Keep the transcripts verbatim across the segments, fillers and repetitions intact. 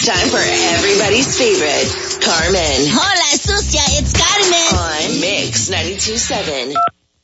Time for everybody's favorite, Carmen. Hola, sucia, it's Carmen. On Mix ninety-two point seven.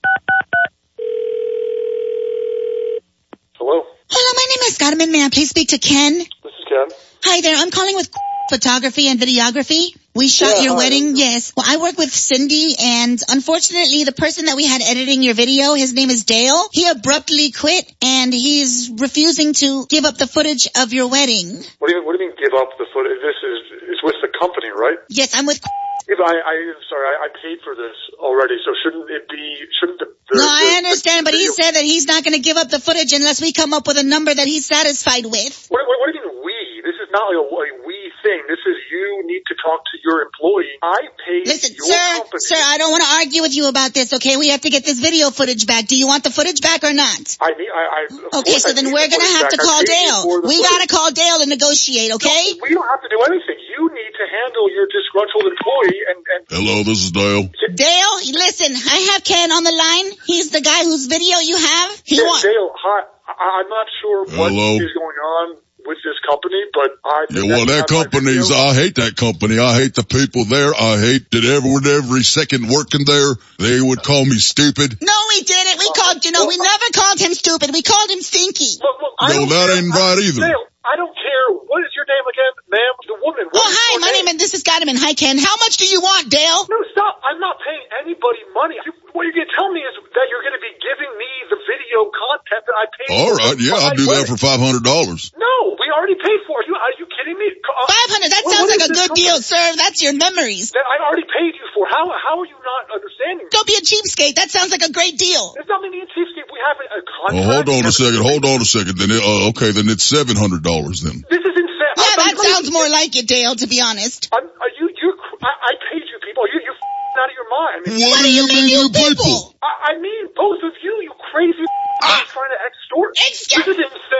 Hello? Hola, my name is Carmen. May I please speak to Ken? This is Ken. Hi there, I'm calling with photography and videography. We shot Yeah, your hi. wedding, yes. Well, I work with Cindy, and unfortunately, the person that we had editing your video, his name is Dale. He abruptly quit, and he's refusing to give up the footage of your wedding. What do you, what do you mean give up the footage? This is, is with the company, right? Yes, I'm with... If I, I, sorry, I, I paid for this already, so shouldn't it be, shouldn't the... the No, I the- understand, the but he video- said that he's not going to give up the footage unless we come up with a number that he's satisfied with. What, what, what do you mean we? This is not like a, a we thing. This is you need to talk to your employee. I paid Listen, your sir, company. sir, I don't want to argue with you about this, okay? We have to get this video footage back. Do you want the footage back or not? I need, I, I, of Okay, course so I then need we're the going to footage have to back. I call paid you Dale. for the We footage. got to call Dale and negotiate, okay? No, we don't have to do anything. You need to handle your disgruntled employee and, and Hello, this is Dale. Dale, listen, I have Ken on the line. He's the guy whose video you have. He Yeah, wa- Dale, hi. I, I'm not sure what Hello? is going on with this company, but I Yeah, think well, that's that not my company's, video. I hate that company. I hate the people there. I hate that everyone, every second working there, they would call me stupid. No, we didn't. We called, you know, we never called him stupid. We called him stinky. Look, look, I No, don't that care. ain't right either. Dale, I don't care. What is your name again, ma'am? The woman. What Oh, is hi, your my name is, this is Gottman. Hi, Ken. How much do you want, Dale? No, stop. I'm not paying anybody money. You, what you're going to tell me is that you're going to be giving me the video content that I paid All for. right, yeah, I'll my do that wedding. for five hundred dollars. No, we already paid for it. You, are you kidding me? Uh, Five hundred. That what- sounds what like is a this good company deal, sir. That's your memories. That I already paid you for. How how are you not understanding? Don't be a cheapskate. That sounds like a great deal. There's nothing being cheapskate. We have a, a contract. Oh, hold on We a have second. Hold on a second. Then, it, uh, okay, then it's seven hundred dollars then. This is insane. Yeah, I'm- that I'm- sounds more like it, Dale, to be honest. I'm, are you, you, I, I paid you people. You, you're f***ing out of your mind. I mean, What do you mean, you people? I, I mean, both of you, you crazy Ah. trying to extort. Excuse- This is insane.